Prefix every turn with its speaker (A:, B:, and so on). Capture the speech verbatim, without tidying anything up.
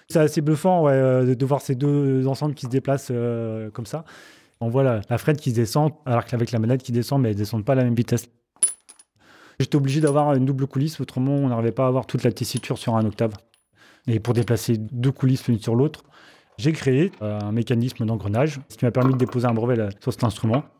A: C'est assez bluffant ouais, euh, de voir ces deux ensembles qui se déplacent euh, comme ça. On voit la, la frette qui descend, alors qu'avec la manette qui descend, mais elles ne descendent pas à la même vitesse. J'étais obligé d'avoir une double coulisse, autrement on n'arrivait pas à avoir toute la tessiture sur un octave. Et pour déplacer deux coulisses l'une sur l'autre, j'ai créé euh, un mécanisme d'engrenage, ce qui m'a permis de déposer un brevet là, sur cet instrument.